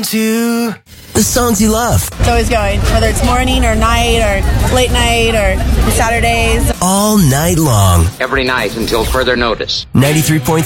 to the songs you love. It's always going, whether it's morning or night or late night or Saturdays. All night long. Every night until further notice. 93.3